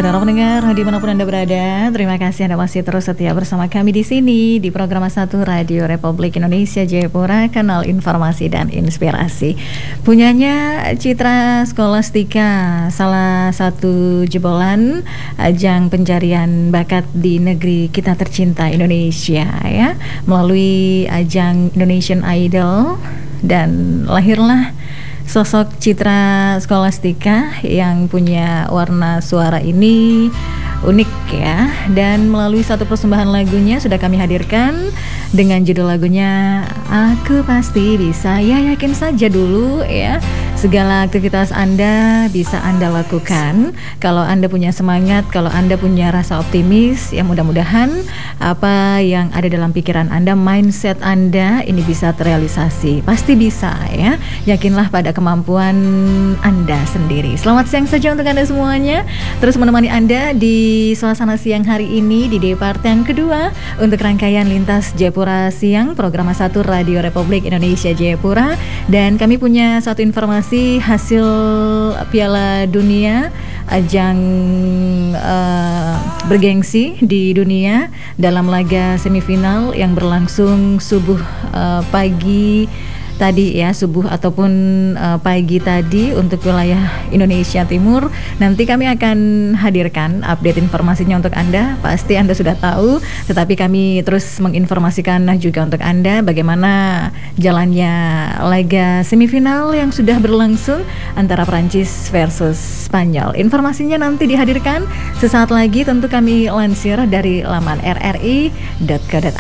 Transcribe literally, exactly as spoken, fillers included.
saudara pendengar dimanapun Anda berada, terima kasih Anda masih terus setia bersama kami di sini di program satu Radio Republik Indonesia Jayapura, kanal informasi dan inspirasi. Punyanya Citra Scholastica, salah satu jebolan ajang pencarian bakat di negeri kita tercinta Indonesia ya, melalui ajang Indonesian Idol, dan lahirlah sosok Citra Scholastica yang punya warna suara ini unik ya. Dan melalui satu persembahan lagunya sudah kami hadirkan dengan judul lagunya Aku Pasti Bisa. Ya, yakin saja dulu ya, segala aktivitas Anda bisa Anda lakukan kalau Anda punya semangat, kalau Anda punya rasa optimis. Ya, mudah-mudahan apa yang ada dalam pikiran Anda, mindset Anda ini bisa terrealisasi. Pasti bisa ya. Yakinlah pada kemampuan Anda sendiri. Selamat siang saja untuk Anda semuanya. Terus menemani Anda di suasana siang hari ini di day part yang kedua untuk rangkaian Lintas Jayapura Siang, program satu Radio Republik Indonesia Jayapura. Dan kami punya satu informasi hasil Piala Dunia, ajang uh, bergengsi di dunia dalam laga semifinal yang berlangsung subuh uh, pagi tadi ya, subuh ataupun uh, pagi tadi untuk wilayah Indonesia Timur. Nanti kami akan hadirkan update informasinya untuk Anda. Pasti Anda sudah tahu, tetapi kami terus menginformasikan juga untuk Anda bagaimana jalannya laga semifinal yang sudah berlangsung antara Prancis versus Spanyol. Informasinya nanti dihadirkan sesaat lagi, tentu kami lansir dari laman r r i dot co dot